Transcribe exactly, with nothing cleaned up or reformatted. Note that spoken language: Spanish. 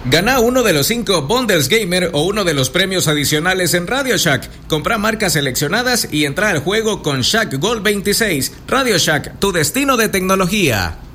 Gana uno de los cinco Bundles Gamer o uno de los premios adicionales en Radio Shack. Compra marcas seleccionadas y entra al juego con Shack Gold veintiséis. Radio Shack, tu destino de tecnología.